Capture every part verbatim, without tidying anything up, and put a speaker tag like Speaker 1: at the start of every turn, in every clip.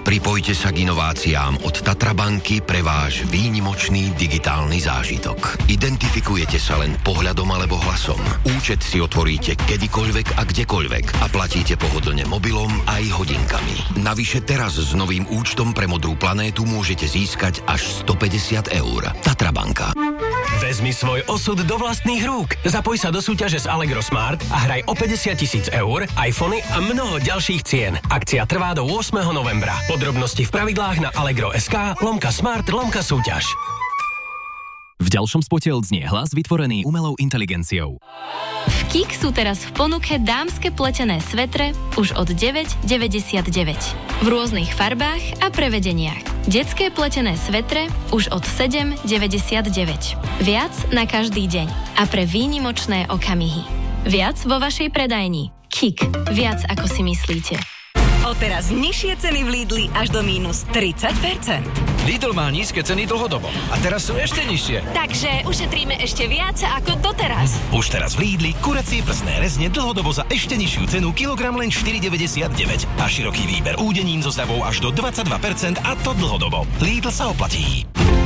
Speaker 1: Pripojte sa k inováciám od Tatra banky pre váš výnimočný digitálny zážitok. Identifikujete sa len pohľadom alebo hlasom. Účet si otvoríte kedykoľvek a kdekoľvek a platíte pohodlne mobilom aj hodinkami. Navyše teraz s novým účtom pre Modrú planétu môžete získať až stopäťdesiat eur. Tatra banka.
Speaker 2: Vezmi svoj osud do vlastných rúk. Zapoj sa do súťaže s Allegro Smart a hraj o päťdesiat tisíc eur, iPhony a mnoho ďalších cien. Akcia trvá do ôsmeho novembra. Podrobnosti v pravidlách na Allegro bodka es ká lomka smart lomka súťaž.
Speaker 3: V ďalšom spote odznie hlas vytvorený umelou inteligenciou.
Speaker 4: V Kik sú teraz v ponuke dámske pletené svetre už od deväť deväťdesiatdeväť. V rôznych farbách a prevedeniach. Detské pletené svetre už od sedem deväťdesiatdeväť. Viac na každý deň a pre výnimočné okamihy. Viac vo vašej predajni. Kik. Viac ako si myslíte.
Speaker 5: Odteraz nižšie ceny v Lidli až do mínus tridsať percent.
Speaker 6: Lidl má nízke ceny dlhodobo a teraz sú ešte nižšie.
Speaker 5: Takže ušetríme ešte viac ako doteraz.
Speaker 7: Už teraz v Lidli kuracie prsné rezne dlhodobo za ešte nižšiu cenu kilogram len štyri deväťdesiatdeväť a široký výber údenín so zľavou až do dvadsaťdva percent a to dlhodobo. Lidl sa oplatí.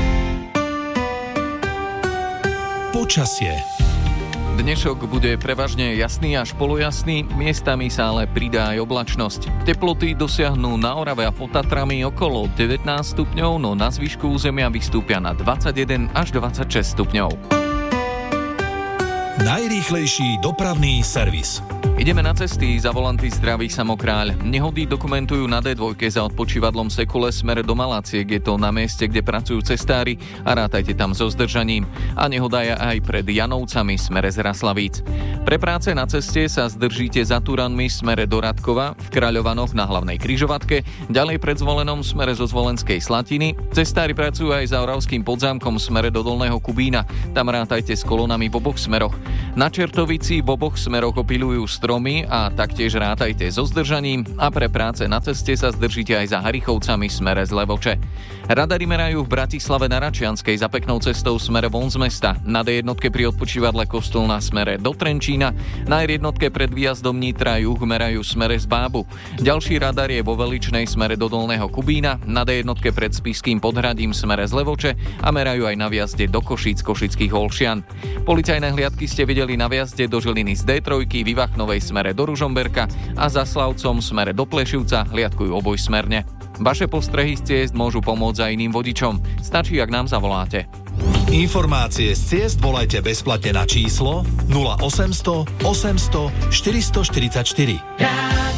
Speaker 8: Počasie.
Speaker 9: Dnešok bude prevažne jasný až polojasný, miestami sa ale pridá aj oblačnosť. Teploty dosiahnu na Orave a pod Tatrami okolo devätnásť stupňov, no na zvyšku územia vystúpia na dvadsaťjeden až dvadsaťšesť stupňov.
Speaker 8: Najrýchlejší dopravný servis.
Speaker 9: Ideme na cesty, za volanty zdraví Samokráľ. Nehody dokumentujú na dé dva za odpočívadlom Sekule smere do Malaciek. Je to na mieste, kde pracujú cestári a rátajte tam so zdržaním. A nehoda je aj pred Janovcami smere z Raslavíc. Pre práce na ceste sa zdržíte za Turanmi smere do Radkova, v Kráľovanoch na hlavnej križovatke, ďalej pred Zvolenom smere zo Zvolenskej Slatiny. Cestári pracujú aj za Oravským Podzámkom smere do Dolného Kubína. Tam rátajte s kolónami v oboch smeroch. Na Čertovici v oboch smeroch opilujú stromy a taktiež rátajte so zdržaním a pre práce na ceste sa zdržíte aj za Harichovcami smere z Levoče. Radari merajú v Bratislave na Račianskej za peknou cestou smere von z mesta, na dé jedna pri odpočívadle Kostolná smere do Trenčína, na er jedna pred výjazdom Nitra juh merajú smere z Bábu. Ďalší radar je vo Veličnej smere do Dolného Kubína, na dé jedna pred Spišským Podhradím smere z Levoče a merajú aj na vjazde do Košíc Košických Olšian. Policajné hliadky ste videli na vjazde do Žiliny z dé tri, Vivachnovej smere do Ružomberka a za Slavcom smere do Plešivca hliadkujú obojsmerne. Vaše postrehy z ciest môžu pomôcť aj iným vodičom. Stačí, ak nám zavoláte.
Speaker 8: Informácie z ciest volajte bezplatne na číslo nula osemsto osemsto štyristoštyridsaťštyri.